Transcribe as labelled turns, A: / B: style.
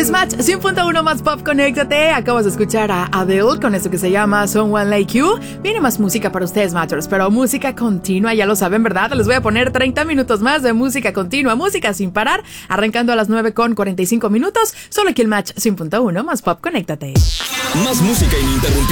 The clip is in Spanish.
A: Es Match 100.1 más pop, conéctate. Acabas de escuchar a Adele con esto que se llama Someone Like You. Viene más música para ustedes, Matchers, pero música continua, ya lo saben, ¿verdad? Les voy a poner 30 minutos más de música continua, música sin parar, arrancando a las 9:45 minutos, solo aquí el Match 100.1 más pop, conéctate.
B: Más música ininterrumpida.